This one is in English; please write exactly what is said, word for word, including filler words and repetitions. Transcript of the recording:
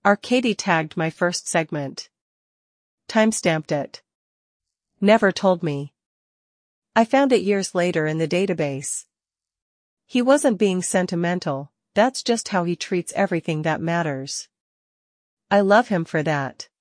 Arcady tagged my first segment. Timestamped it. Never told me. I found it years later in the database. He wasn't being sentimental, that's just how he treats everything that matters. I love him for that.